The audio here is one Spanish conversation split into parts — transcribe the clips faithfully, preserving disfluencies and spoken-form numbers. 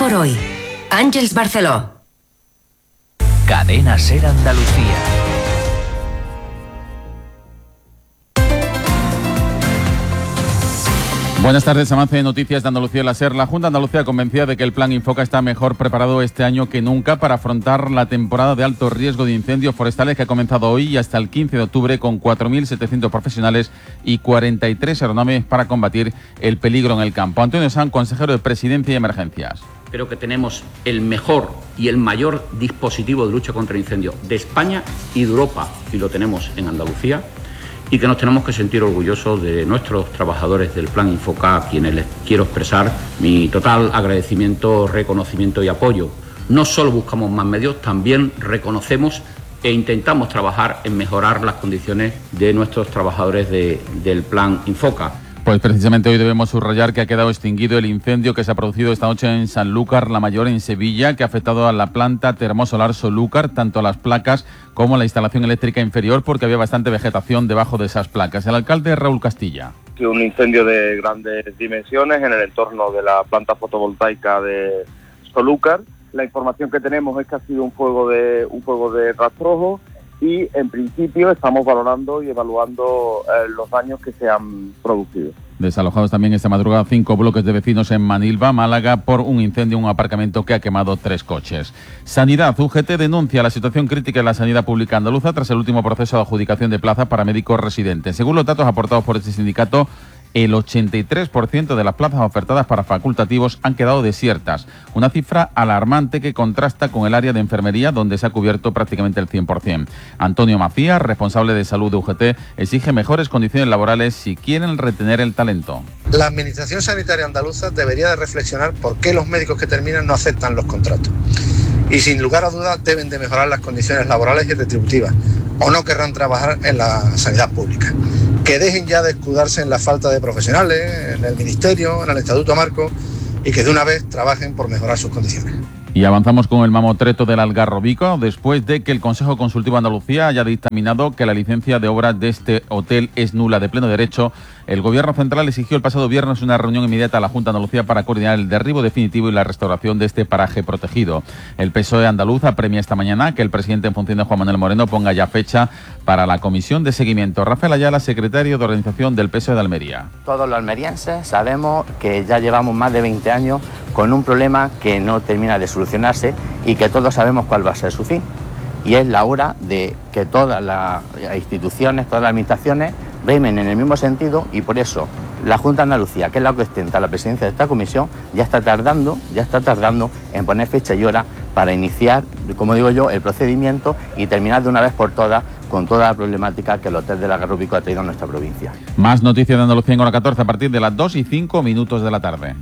por hoy. Àngels Barceló. Cadena Ser Andalucía. Buenas tardes, avance de noticias de Andalucía La Ser. La Junta de Andalucía convencida de que el Plan Infoca está mejor preparado este año que nunca para afrontar la temporada de alto riesgo de incendios forestales que ha comenzado hoy y hasta el quince de octubre con cuatro mil setecientos profesionales y cuarenta y tres aeronaves para combatir el peligro en el campo. Antonio Sanz, consejero de Presidencia y Emergencias. Creo que tenemos el mejor y el mayor dispositivo de lucha contra el incendio de España y de Europa, y lo tenemos en Andalucía, y que nos tenemos que sentir orgullosos de nuestros trabajadores del Plan Infoca, a quienes les quiero expresar mi total agradecimiento, reconocimiento y apoyo. No solo buscamos más medios, también reconocemos e intentamos trabajar en mejorar las condiciones de nuestros trabajadores de, del Plan Infoca. Pues precisamente hoy debemos subrayar que ha quedado extinguido el incendio que se ha producido esta noche en Sanlúcar la Mayor, en Sevilla, que ha afectado a la planta termosolar Solúcar, tanto a las placas como a la instalación eléctrica inferior, porque había bastante vegetación debajo de esas placas. El alcalde Raúl Castilla. Un incendio de grandes dimensiones en el entorno de la planta fotovoltaica de Solúcar. La información que tenemos es que ha sido un fuego de, un fuego de rastrojo. Y en principio estamos valorando y evaluando eh, los daños que se han producido. Desalojados también esta madrugada cinco bloques de vecinos en Manilva, Málaga, por un incendio en un aparcamiento que ha quemado tres coches. Sanidad. U G T denuncia la situación crítica de la sanidad pública andaluza tras el último proceso de adjudicación de plazas para médicos residentes. Según los datos aportados por este sindicato, el ochenta y tres por ciento de las plazas ofertadas para facultativos han quedado desiertas, una cifra alarmante que contrasta con el área de enfermería, donde se ha cubierto prácticamente el cien por ciento. Antonio Macías, responsable de salud de U G T, exige mejores condiciones laborales si quieren retener el talento. La Administración Sanitaria Andaluza debería de reflexionar por qué los médicos que terminan no aceptan los contratos. Y sin lugar a dudas deben de mejorar las condiciones laborales y retributivas, o no querrán trabajar en la sanidad pública. Que dejen ya de escudarse en la falta de profesionales, en el Ministerio, en el Estatuto Marco, y que de una vez trabajen por mejorar sus condiciones. Y avanzamos con el mamotreto del Algarrobico, después de que el Consejo Consultivo de Andalucía haya dictaminado que la licencia de obras de este hotel es nula de pleno derecho. El Gobierno Central exigió el pasado viernes una reunión inmediata a la Junta de Andalucía para coordinar el derribo definitivo y la restauración de este paraje protegido. El P S O E andaluz apremia esta mañana que el presidente en funciones, Juan Manuel Moreno, ponga ya fecha para la comisión de seguimiento. Rafael Ayala, secretario de organización del P S O E de Almería. Todos los almerienses sabemos que ya llevamos más de veinte años con un problema que no termina de solucionarse y que todos sabemos cuál va a ser su fin. Y es la hora de que todas las instituciones, todas las administraciones remen en el mismo sentido, y por eso la Junta de Andalucía, que es la que ostenta la presidencia de esta comisión, ya está tardando, ya está tardando en poner fecha y hora para iniciar, como digo yo, el procedimiento y terminar de una vez por todas con toda la problemática que el Hotel del Algarrobico ha traído a nuestra provincia. Más noticias de Andalucía en hora catorce a partir de las dos y cinco minutos de la tarde.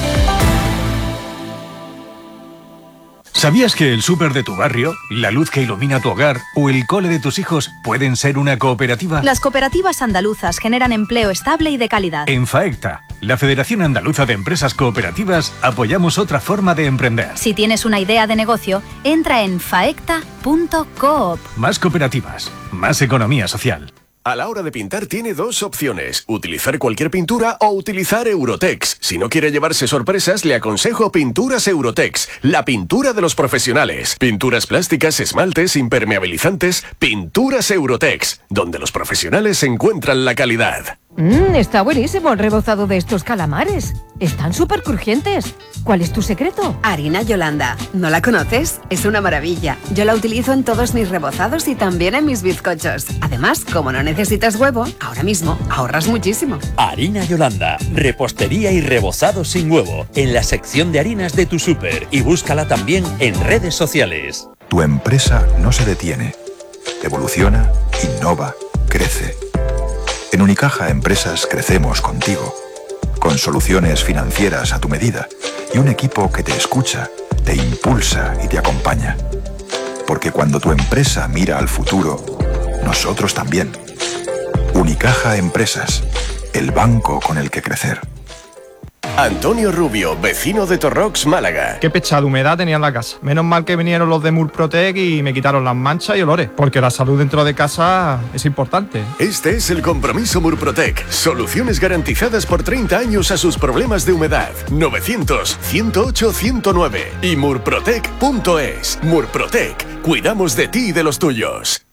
¿Sabías que el súper de tu barrio, la luz que ilumina tu hogar o el cole de tus hijos pueden ser una cooperativa? Las cooperativas andaluzas generan empleo estable y de calidad. En FAECTA, la Federación Andaluza de Empresas Cooperativas, apoyamos otra forma de emprender. Si tienes una idea de negocio, entra en faecta punto coop. Más cooperativas, más economía social. A la hora de pintar tiene dos opciones, utilizar cualquier pintura o utilizar Eurotex. Si no quiere llevarse sorpresas, le aconsejo Pinturas Eurotex, la pintura de los profesionales. Pinturas plásticas, esmaltes, impermeabilizantes, Pinturas Eurotex, donde los profesionales encuentran la calidad. Mmm, está buenísimo el rebozado de estos calamares. Están súper crujientes. ¿Cuál es tu secreto? Harina Yolanda. ¿No la conoces? Es una maravilla. Yo la utilizo en todos mis rebozados y también en mis bizcochos. Además, como no necesitas huevo, ahora mismo ahorras muchísimo. Harina Yolanda. Repostería y rebozado sin huevo. En la sección de harinas de tu súper. Y búscala también en redes sociales. Tu empresa no se detiene. Evoluciona, innova, crece. En Unicaja Empresas crecemos contigo, con soluciones financieras a tu medida y un equipo que te escucha, te impulsa y te acompaña. Porque cuando tu empresa mira al futuro, nosotros también. Unicaja Empresas, el banco con el que crecer. Antonio Rubio, vecino de Torrox, Málaga. Qué pechada de humedad tenía en la casa. Menos mal que vinieron los de Murprotec y me quitaron las manchas y olores, porque la salud dentro de casa es importante. Este es el compromiso Murprotec. Soluciones garantizadas por treinta años a sus problemas de humedad. novecientos, ciento ocho, ciento nueve y murprotec punto es. Murprotec. Cuidamos de ti y de los tuyos.